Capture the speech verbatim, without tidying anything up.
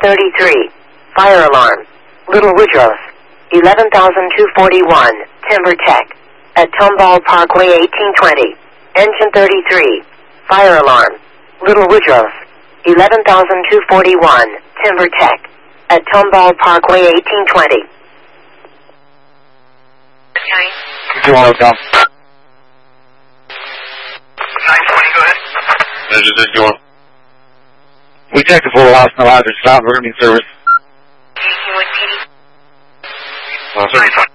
thirty-three. Fire alarm. Little Woodruff. eleven thousand two hundred forty-one. Timber Tech. At Tomball Parkway eighteen twenty. Engine thirty-three. Fire alarm. Little Woodruff. eleven thousand two hundred forty-one. Timber Tech. At Tomball Parkway eighteen twenty. two one oh, come. nine twenty, go ahead. Engine thirty-one. We checked the full house, no hazard. Stop, we're going to be in service. nine twenty.